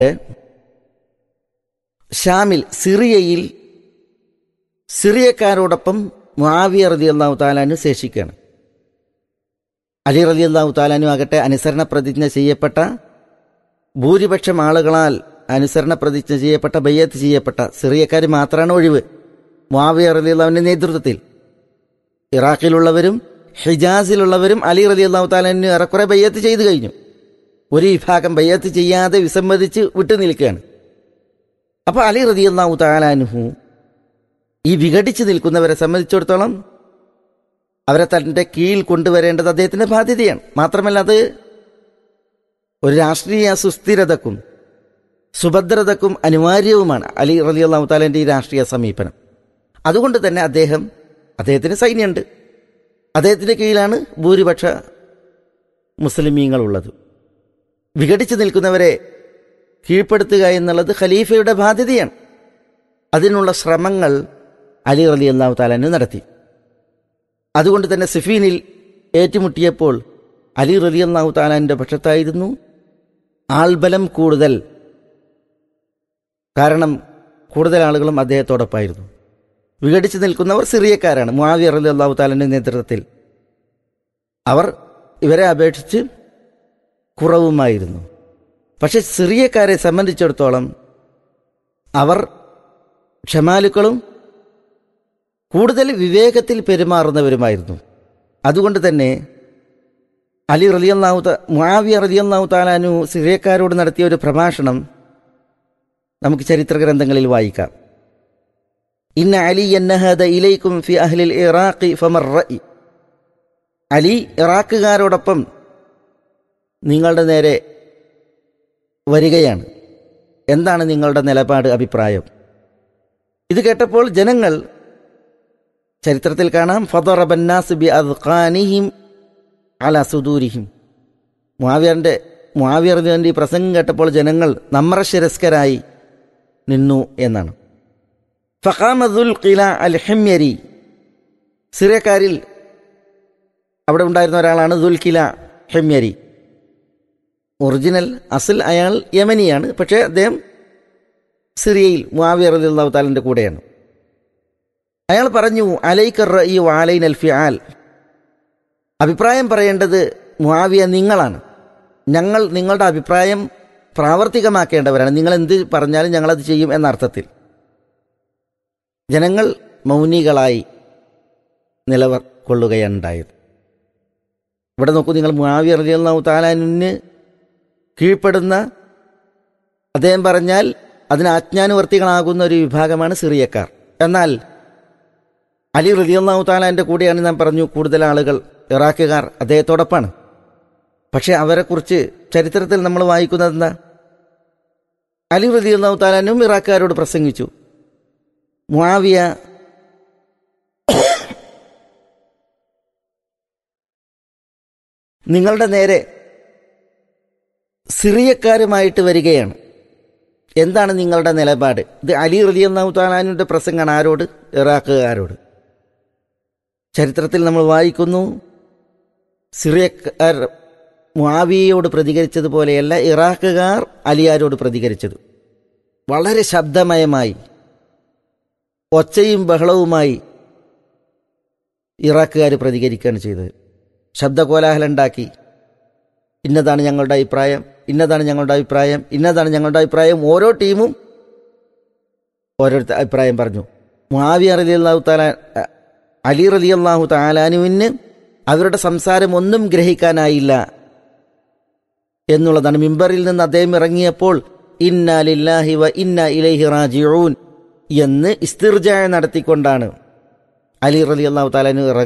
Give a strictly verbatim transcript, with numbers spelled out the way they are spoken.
ഷാമിൽ സിറിയയിൽ സിറിയക്കാരോടൊപ്പം മുആവിയ റളിയല്ലാഹു തആല അൻഹു ശേഷിക്കുകയാണ്. അലി റളിയല്ലാഹു തആല അൻഹു ആകട്ടെ അനുസരണ പ്രതിജ്ഞ ചെയ്യപ്പെട്ട ഭൂരിപക്ഷം ആളുകളാൽ അനുസരണ പ്രതിജ്ഞ ചെയ്യപ്പെട്ട ബയ്യത്ത് ചെയ്യപ്പെട്ട സിറിയക്കാർ മാത്രമാണ് ഒഴിവ്. മുആവിയ റളിയല്ലാഹുവിന്റെ നേതൃത്വത്തിൽ ഇറാഖിലുള്ളവരും ഹിജാസിലുള്ളവരും അലി റളിയല്ലാഹു തആല അൻഹു ഏറെക്കുറെ ബയ്യത്ത് ചെയ്തു കഴിഞ്ഞു. ഒരു വിഭാഗം ബയ്യത്ത് ചെയ്യാതെ വിസമ്മതിച്ച് വിട്ടു നിൽക്കുകയാണ്. അപ്പോൾ അലി റളിയല്ലാഹു തആല അൻഹു ഈ വിഘടിച്ച് നിൽക്കുന്നവരെ സംബന്ധിച്ചിടത്തോളം അവരെ തൻ്റെ കീഴിൽ കൊണ്ടുവരേണ്ടത് അദ്ദേഹത്തിൻ്റെ ബാധ്യതയാണ്. മാത്രമല്ല, അത് ഒരു രാഷ്ട്രീയ സുസ്ഥിരതക്കും സുഭദ്രതക്കും അനിവാര്യവുമാണ് അലി റളിയല്ലാഹു തആലയുടെ ഈ രാഷ്ട്രീയ സമീപനം. അതുകൊണ്ട് തന്നെ അദ്ദേഹം അദ്ദേഹത്തിന് സൈന്യമുണ്ട്. അദ്ദേഹത്തിൻ്റെ കീഴിലാണ് ഭൂരിപക്ഷ മുസ്ലിമീങ്ങളുള്ളത്. വിഘടിച്ച് നിൽക്കുന്നവരെ കീഴ്പ്പെടുത്തുക എന്നുള്ളത് ഖലീഫയുടെ ബാധ്യതയാണ്. അതിനുള്ള ശ്രമങ്ങൾ അലി റളിയല്ലാഹു തആല അൻഹു നടത്തി. അതുകൊണ്ട് തന്നെ സിഫീനിൽ ഏറ്റുമുട്ടിയപ്പോൾ അലി റളിയല്ലാഹു തആല അൻഹുവിന്റെ പക്ഷത്തായിരുന്നു ആൾബലം കൂടുതൽ. കാരണം കൂടുതൽ ആളുകളും അദ്ദേഹത്തോടൊപ്പമായിരുന്നു. വിഘടിച്ച് നിൽക്കുന്നവർ സിറിയക്കാരാണ്. മുആവിയ റളിയല്ലാഹു തആല അൻഹുവിന്റെ നേതൃത്വത്തിൽ അവർ ഇവരെ അപേക്ഷിച്ച് കുറവുമായിരുന്നു. പക്ഷെ സിറിയക്കാരെ സംബന്ധിച്ചിടത്തോളം അവർ ക്ഷമാലുക്കളും കൂടുതൽ വിവേകത്തിൽ പെരുമാറുന്നവരുമായിരുന്നു. അതുകൊണ്ട് തന്നെ അലി റളിയല്ലാഹു മുആവിയ റളിയല്ലാഹു തആല അൻഹു സിറിയക്കാരോട് നടത്തിയ ഒരു പ്രഭാഷണം നമുക്ക് ചരിത്ര ഗ്രന്ഥങ്ങളിൽ വായിക്കാം. ഇന്ന അലിയൻ നഹദ ഇലൈക്കും ഫി അഹ്ലിൽ ഇറാഖി ഫമർ റഅയ്. അലി ഇറാഖുകാരോടൊപ്പം നിങ്ങളുടെ നേരെ വരികയാണ്. എന്താണ് നിങ്ങളുടെ നിലപാട്, അഭിപ്രായം? ഇത് കേട്ടപ്പോൾ ജനങ്ങൾ, ചരിത്രത്തിൽ കാണാം, ഫദറബന്നാസ് ബി അദ്ഖാനിഹിം അലാ സുദൂരിഹിം. മുആവിയന്റെ മുആവിയ റളിയല്ലാഹു ഈ പ്രസംഗം കേട്ടപ്പോൾ ജനങ്ങൾ നമ്രശിരസ്കരായി നിന്നു എന്നാണ്. ഫഖാമ ദുൽ ഖിലാ അൽ ഹിമ്യരി. സിറിയക്കാരിൽ അവിടെ ഉണ്ടായിരുന്ന ഒരാളാണ് ദുൽ ഖിലാ ഹിമ്യരി. ഒറിജിനൽ അസൽ അയാൾ യമനിയാണ്. പക്ഷേ അദ്ദേഹം സിറിയയിൽ മുആവിയ റളിയല്ലാഹു തആലയുടെ കൂടെയാണ്. അയാൾ പറഞ്ഞു, അലൈക റഅയ് വഅലൈനൽ ഫിആൽ. അഭിപ്രായം പറയേണ്ടത് മുആവിയ നിങ്ങളാണ്. ഞങ്ങൾ നിങ്ങളുടെ അഭിപ്രായം പ്രാവർത്തികമാക്കേണ്ടവരാണ്. നിങ്ങൾ എന്ത് പറഞ്ഞാലും ഞങ്ങളത് ചെയ്യും എന്ന അർത്ഥത്തിൽ. ജനങ്ങൾ മൗനികളായി നിലകൊള്ളുകയാണ് ഉണ്ടായത്. ഇവിടെ നോക്കൂ, നിങ്ങൾ മുആവിയ റളിയല്ലാഹു തആല അൻഹുവിന് കീഴ്പ്പെടുന്ന, അദ്ദേഹം പറഞ്ഞാൽ അതിന് ആജ്ഞാനുവർത്തികളാകുന്ന ഒരു വിഭാഗമാണ് സിറിയക്കാർ. എന്നാൽ അലി റളിയല്ലാഹു തആല അൻഹുവിന്റെ കൂടെയാണ് നാം പറഞ്ഞു കൂടുതൽ ആളുകൾ ഇറാഖുകാർ അദ്ദേഹത്തോടൊപ്പമാണ്. പക്ഷെ അവരെക്കുറിച്ച് ചരിത്രത്തിൽ നമ്മൾ വായിക്കുന്നത് എന്താ? അലി റളിയല്ലാഹു തആല അൻഹുവും ഇറാഖുകാരോട് പ്രസംഗിച്ചു. മുആവിയ നിങ്ങളുടെ നേരെ സിറിയക്കാരുമായിട്ട് വരികയാണ്. എന്താണ് നിങ്ങളുടെ നിലപാട്? ഇത് അലി റളിയല്ലാഹു തആല അൻഹുവിന്റെ പ്രസംഗമാണ്. ആരോട്? ഇറാഖുകാരോട്. ചരിത്രത്തിൽ നമ്മൾ വായിക്കുന്നു, സിറിയക്കാർ മുആവിയയോട് പ്രതികരിച്ചതുപോലെയല്ല ഇറാഖുകാർ അലിയാരോട് പ്രതികരിച്ചത്. വളരെ ശബ്ദമയമായി, ഒച്ചയും ബഹളവുമായി ഇറാഖുകാർ പ്രതികരിക്കുകയാണ് ചെയ്തത്. ശബ്ദകോലാഹലം ഉണ്ടാക്കി, ഇന്നതാണ് ഞങ്ങളുടെ അഭിപ്രായം, ഇന്നതാണ് ഞങ്ങളുടെ അഭിപ്രായം, ഇന്നതാണ് ഞങ്ങളുടെ അഭിപ്രായം. ഓരോ ടീമും ഓരോരുത്തർ അഭിപ്രായം പറഞ്ഞു. മുആവിയ റളിയല്ലാഹു തആല അലി റളിയല്ലാഹു തആല അൻഹുവിന് അവരുടെ സംസാരം ഒന്നും ഗ്രഹിക്കാനായില്ല എന്നുള്ളതാണ്. മിമ്പറിൽ നിന്ന് അദ്ദേഹം ഇറങ്ങിയപ്പോൾ ഇന്നാ ലില്ലാഹി വ ഇന്നാ ഇലൈഹി റാജിഊൻ എന്ന് ഇസ്തിർജാ നടത്തിക്കൊണ്ടാണ് അലി റളിയല്ലാഹു തആല അൻഹു